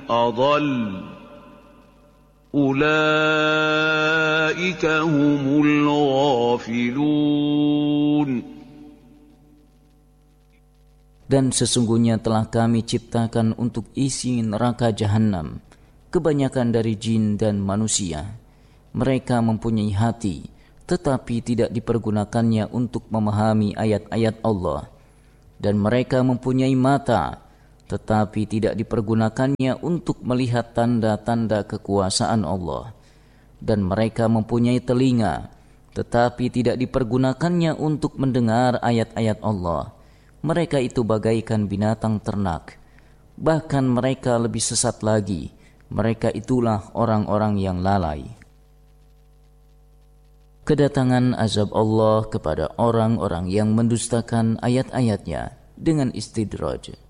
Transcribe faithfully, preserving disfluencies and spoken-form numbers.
أضل أولئك هم الغافلون. Dan sesungguhnya telah kami ciptakan untuk isi neraka jahanam kebanyakan dari jin dan manusia. Mereka mempunyai hati, tetapi tidak dipergunakannya untuk memahami ayat-ayat Allah. Dan mereka mempunyai mata, tetapi tidak dipergunakannya untuk melihat tanda-tanda kekuasaan Allah. Dan mereka mempunyai telinga, tetapi tidak dipergunakannya untuk mendengar ayat-ayat Allah. Mereka itu bagaikan binatang ternak. Bahkan mereka lebih sesat lagi. Mereka itulah orang-orang yang lalai. Kedatangan azab Allah kepada orang-orang yang mendustakan ayat-ayatnya dengan istidraj.